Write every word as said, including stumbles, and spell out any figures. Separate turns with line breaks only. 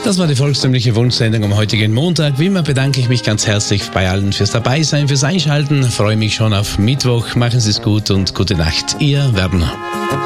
Das war die volkstümliche Wunschsendung am heutigen Montag. Wie immer bedanke ich mich ganz herzlich bei allen fürs Dabeisein, fürs Einschalten. Freue mich schon auf Mittwoch. Machen Sie es gut und gute Nacht. Ihr Werner.